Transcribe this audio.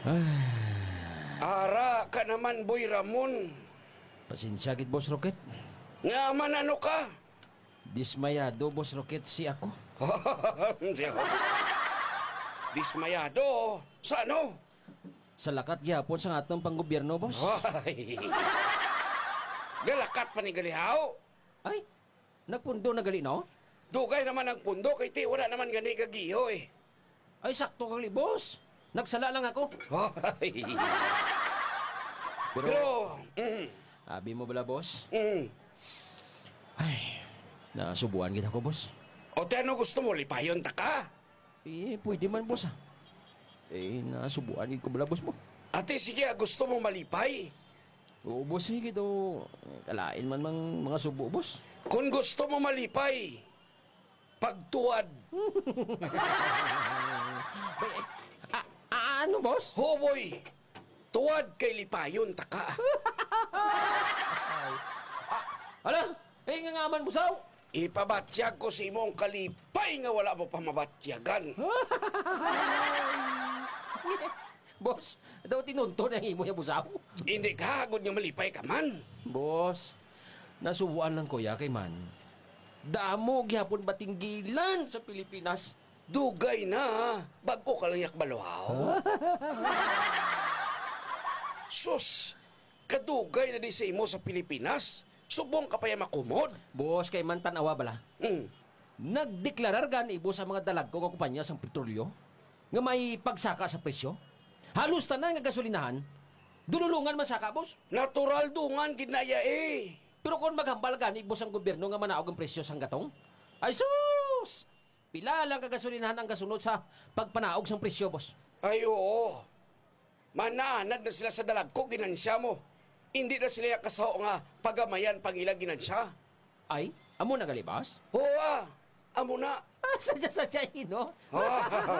Ara ka naman, Boy Ramon. Pasensya gid, Boss Rocket. Nga man ano ka? Dismayado, Boss Rocket, si ako. Dismayado? Sa ano? Sa lakat gyapon sa atong panggobyerno, boss. Ay. Galakat pa ni Galihaw. Ay, nagpundo na gali no? Dugay naman ang pundo, kay ti wala naman gani kagiho eh. Ay, sakto kali, boss. Nagsala lang ako. Ay. Pero, Pero, abi mo bala, boss? mm. Ay, nasubuan gid ako, boss. O te, ano gusto mo? Lipayon ta ka? Eh, pwede man, boss, ah. Eh, nasubuan gid ko bala, boss mo. Ate, sige, gusto mo malipay? Oo, boss, higit o. Kalain man mga subo, boss. Kung gusto mo malipay, pagtuwad. Ano, boss? Hoboy, tuwad kay lipayon ta ka. Ala, eh, nga ngaman, busaw. Ipabatyag ko si imong kalipay nga wala mo pa mabatyagan. Boss, daw tinunto na himo yung busaw. Hindi ka, hagod nga malipay ka man. Boss, nasubuan lang kuya kay man. Damo gyapon batinggilan sa Pilipinas. Dugay na, bago ka lang yak baluhaw. Sus, kadugay na di sa imo sa Pilipinas. Subong ka pa yung makumod. Boss, kay man tanawa bala. Nagdeklarar gan ibo sa mga dalag ko nga kumpanya sang petrolyo nga may pagsaka sa presyo. Halos tanan nga gasolinahan, dululungan man saka, boss. Natural dungan ginaya eh. Pero kung maghambal gan ibo sang gobyerno nga manaog ang presyo sang gatong, ay sus! Pila lang kagasolinahan ang kasunod sa pagpanaog sang presyo, boss. Ay oo. Manaanad na sila sa dalag ko, ginansya mo. Hindi na sila kasaw nga pagamayan pang ilang ginansya. Ay, amo na gali, boss? Oo amo na. Sadya-sadya, no?